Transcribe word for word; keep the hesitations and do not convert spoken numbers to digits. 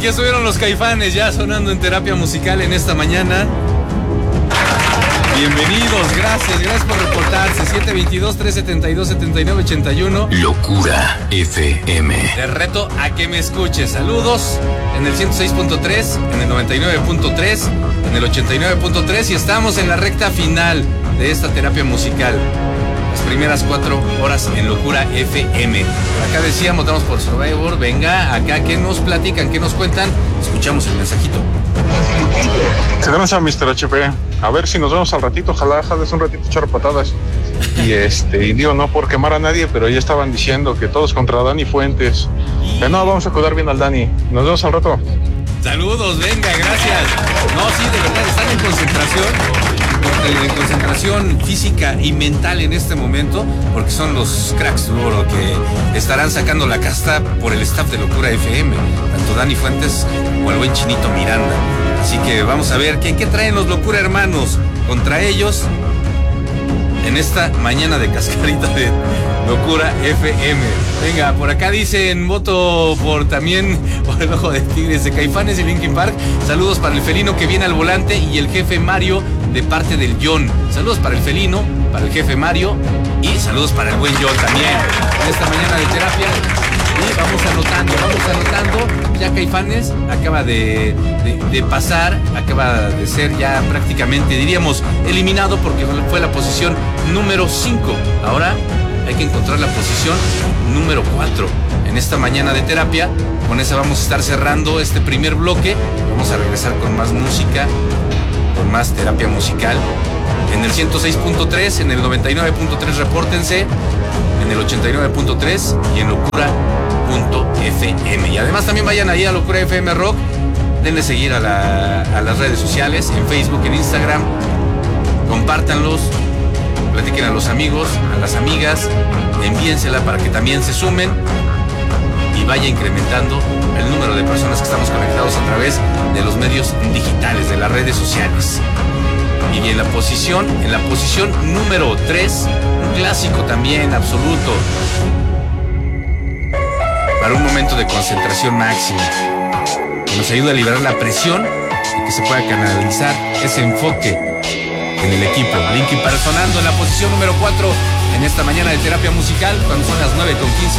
Aquí estuvieron los Caifanes ya sonando en Terapia Musical en esta mañana. Bienvenidos, gracias, gracias por reportarse. siete veintidós, trescientos setenta y dos, setenta y nueve ochenta y uno. Locura F M. Te reto a que me escuches. Saludos en el ciento seis punto tres, en el noventa y nueve punto tres, en el ochenta y nueve punto tres y estamos en la recta final de esta terapia musical. Las primeras cuatro horas en Locura F M. Por acá decíamos, damos por Survivor. Venga, acá, ¿qué nos platican? ¿Qué nos cuentan? Escuchamos el mensajito. Tenemos a mister H P. A ver si nos vemos al ratito. Ojalá jales un ratito echar patadas. Y este, y digo, no por quemar a nadie, pero ya estaban diciendo que todos contra Dani Fuentes. Que no, vamos a cuidar bien al Dani. Nos vemos al rato. Saludos, venga, gracias. No, sí, de verdad, están en concentración. En concentración física y mental en este momento, porque son los cracks duro que estarán sacando la casta por el staff de Locura F M, tanto Dani Fuentes como el buen Chinito Miranda. Así que vamos a ver qué, qué traen los Locura Hermanos contra ellos en esta mañana de cascarita de Locura F M. Venga, por acá dicen, voto por también por el Ojo de Tigres de Caifanes y Linkin Park. Saludos para el felino que viene al volante y el jefe Mario de parte del John. Saludos para el felino, para el jefe Mario y saludos para el buen John también en esta mañana de terapia. Y vamos anotando, vamos anotando. Ya Caifanes acaba de, de, de pasar, acaba de ser ya prácticamente, diríamos, eliminado porque fue la posición número cinco. Ahora hay que encontrar la posición número cuatro en esta mañana de terapia. Con esa vamos a estar cerrando este primer bloque. Vamos a regresar con más música, con más terapia musical. En el ciento seis punto tres, en el noventa y nueve punto tres repórtense, en el ochenta y nueve punto tres y en Locura punto F M. Y además también vayan ahí a Locura F M Rock. Denle seguir a, la, a las redes sociales, en Facebook, en Instagram. Compártanlos, platiquen a los amigos, a las amigas, envíensela para que también se sumen y vaya incrementando el número de personas que estamos conectados a través de los medios digitales, de las redes sociales. Y en la posición, en la posición número tres, un clásico también absoluto, para un momento de concentración máxima, que nos ayuda a liberar la presión y que se pueda canalizar ese enfoque en el equipo. Linkin Park sonando en la posición número cuatro en esta mañana de terapia musical, cuando son las nueve con quince.